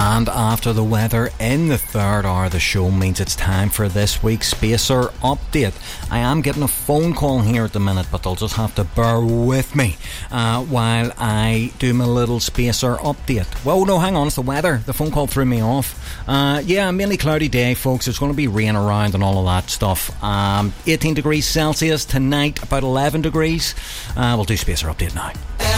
And after the weather in the third hour of the show means it's time for this week's Spacer Update. I am getting a phone call here at the minute, but they'll just have to bear with me while I do my little Spacer Update. Whoa, no, hang on, it's the weather. The phone call threw me off. Yeah, mainly cloudy day, folks. It's going to be rain around and all of that stuff. 18 degrees Celsius tonight, about 11 degrees. We'll do Spacer Update now.